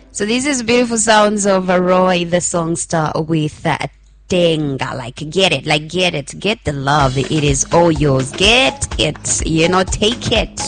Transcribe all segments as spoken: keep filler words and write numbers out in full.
So this is beautiful sounds of uh, Roy the Songster with uh, Tenga. Like, get it, like, get it, get the love. It is all yours. Get it, you know, take it.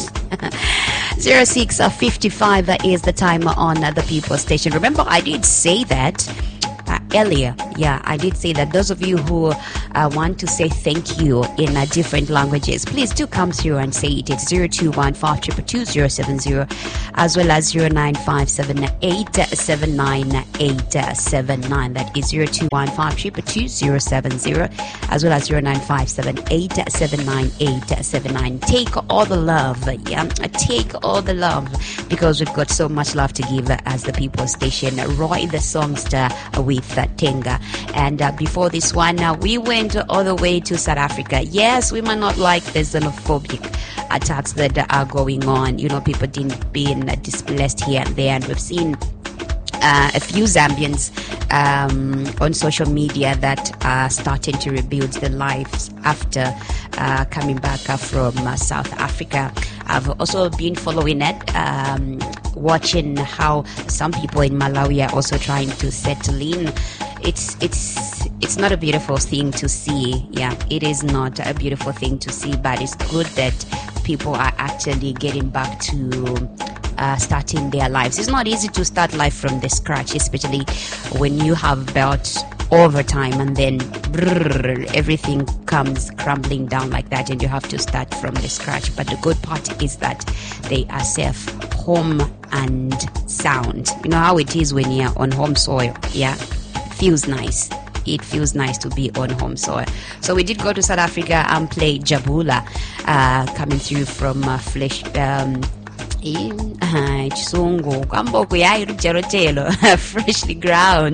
zero six fifty-five is the time on uh, the People Station. Remember, I did say that uh, earlier. Yeah, I did say that. Those of you who uh, want to say thank you in uh, different languages, please do come through and say it. It's zero two one five two two two zero seven zero, as well as zero nine five seven eight seven nine eight seven nine. That is zero two one five two two two zero seven zero, as well as zero nine five seven eight seven nine eight seven nine. Take all the love, yeah. Take all the love, because we've got so much love to give as the People Station. Roy the Songster with uh, Tenga. And uh, before this one, uh, we went all the way to South Africa. Yes, we might not like the xenophobic attacks that are going on. You know, people being displaced here and there, and we've seen Uh, a few Zambians um, on social media that are starting to rebuild their lives after uh, coming back uh, from uh, South Africa. I've also been following it, um, watching how some people in Malawi are also trying to settle in. It's it's it's not a beautiful thing to see. Yeah, it is not a beautiful thing to see, but it's good that people are actually getting back to Uh, starting their lives. It's not easy to start life from the scratch, especially when you have built over time and then brrr, everything comes crumbling down like that, and you have to start from the scratch. But the good part is that they are safe, home and sound. You know how it is when you're on home soil. Yeah, it feels nice. It feels nice to be on home soil. So we did go to South Africa and play Jabula, uh, coming through from uh, Flesh. Um, in Chisungu Kwamboku Yairu Jerotelo, freshly ground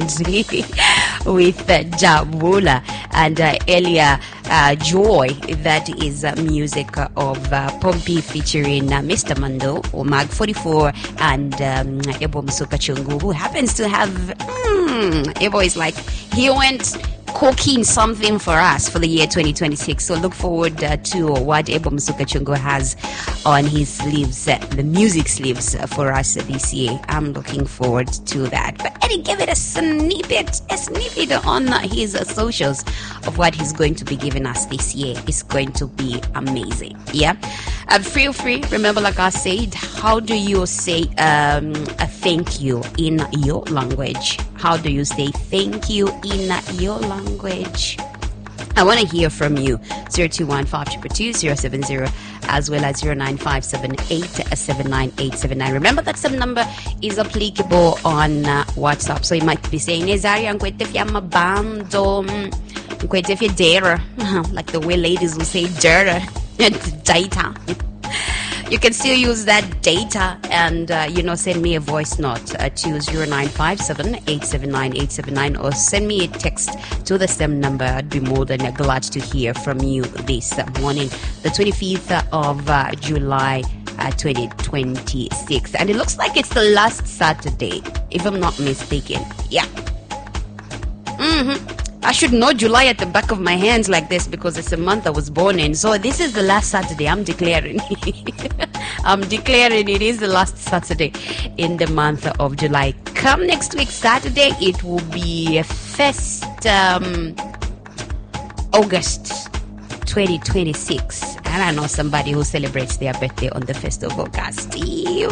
with uh, Jabula, and uh, earlier uh, Joy, that is uh, music of uh, Pompey featuring uh, Mister Mando or Mag forty-four, and um, Ebo Musuka Chungu, who happens to have mm, Ebo is like, he went cooking something for us for the year twenty twenty-six. So look forward uh, to what Ebo Musuka Chungu has on his sleeves, uh, the music sleeves uh, for us uh, this year. I'm looking forward to that. But Eddie gave it a snippet, a snippet on uh, his uh, socials of what he's going to be giving us this year. It's going to be amazing. Yeah. Uh, feel free. Remember, like I said, how do you say um, a thank you in your language? How do you say thank you in your language? I want to hear from you. zero two one five two two zero seven zero, as well as zero nine five seven eight seven nine eight seven nine. Remember that same number is applicable on uh, WhatsApp. So you might be saying, Nezaria, like the way ladies will say data. Data. You can still use that data and, uh, you know, send me a voice note uh, to zero nine five seven eight seven nine eight seven nine, or send me a text to the same number. I'd be more than glad to hear from you this morning, the twenty-fifth of uh, July, uh, twenty twenty-six. And it looks like it's the last Saturday, if I'm not mistaken. Yeah. Mm-hmm. I should know July at the back of my hands like this, because it's the month I was born in. So this is the last Saturday. I'm declaring. I'm declaring it is the last Saturday in the month of July. Come next week, Saturday, it will be first um, August twenty twenty-six. And I know somebody who celebrates their birthday on the first of August. It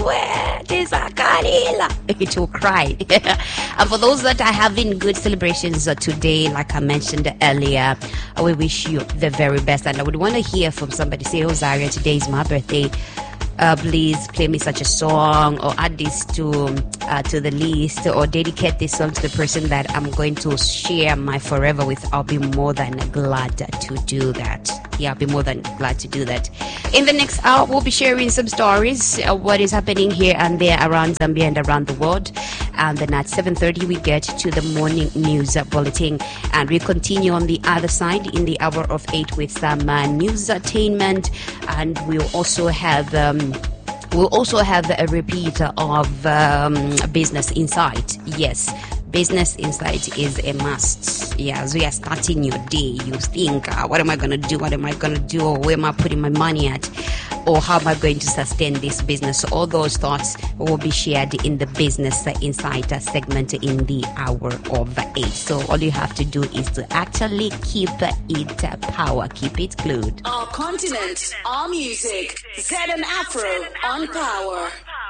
will cry. And for those that are having good celebrations today, like I mentioned earlier, we wish you the very best. And I would want to hear from somebody say, oh, Zaria, today is my birthday. Uh, please play me such a song, or add this to uh, to the list, or dedicate this song to the person that I'm going to share my forever with. I'll be more than glad to do that. Yeah, I'll be more than glad to do that. In the next hour, we'll be sharing some stories, uh, what is happening here and there around Zambia and around the world. And then at seven thirty, we get to the morning news bulletin. And we continue on the other side in the hour of eight with some uh, news attainment. And we'll also have... Um, We'll also have a repeat of um, Business Insight. Yes, business insight is a must. Yeah, as we are starting your day, you think, uh, what am I going to do? What am I going to do? Or where am I putting my money at? Or how am I going to sustain this business? So all those thoughts will be shared in the Business Insight segment in the hour of eight. So all you have to do is to actually keep it power, keep it glued. Our continent, our music, Z and Afro on Power.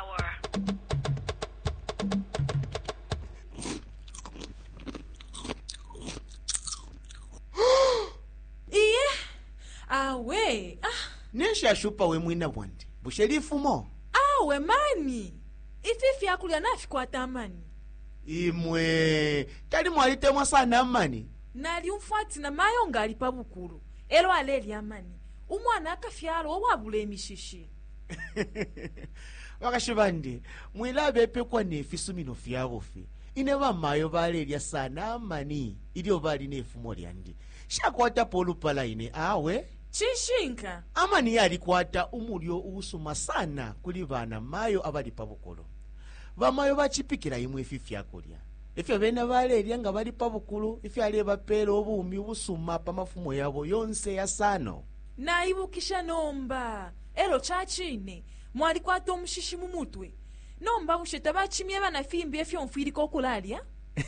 Iye, awe, ah. Nesha shupa we mwina wandi. Busherifu mo. Awe mani. Ififi yakulia nafikwata amani. Imwe. Tali mwalite mwasana amani. Nali umfati na mayo ngali pabukuru. Elo aleli amani. Umwana akafyalo owabule emishishi. Wakashibandi. Mwilabe pekwa nefi sumino fiyagofi. Ineva mayo valelia sana amani. Idio vali nefu moriandi. Shakwata polu pala ine awe. Chishinka. Amani yali kwata umulio usuma sana kuli bana mayo abali pabukulu. Bamayo bachipikira imwe fifi yakolya. Ifya bena valelia nga bali pabukulu, ifya aleba pelo obumi busuma pamafumo yabo yonse ya sano. Na ibukisha nomba. Elo chachine. Mwali kwata omushishi mu mutwe. Nomba busheta bachimye bana fimbi efyo mfiri kokulalia.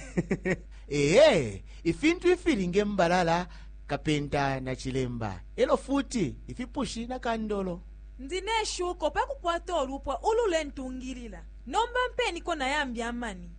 Ee, ifintu ifiringe mbalala kapenta na chilemba. Elo futi ifipushi na kandolo. Ndineshu kopa kukwata olupwa ulule ntungilila. Nomba mpeni kona yambi amani.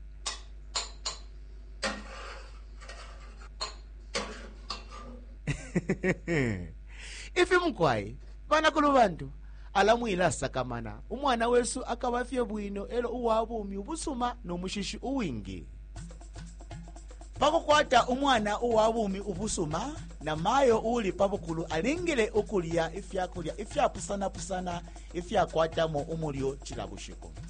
Ifi mkwai, bana kulubantu. Alamu ilasa kamana. Umwana wesu akabafye bwino elo uwabumi ubusuma no mushishi uwingi. Pakukwata umwana uwabumi ubusuma na mayo uli pabukulu alingile ukulia ifya kulia ifya pusana pusana ifya kwata mo umulio chilabushiko.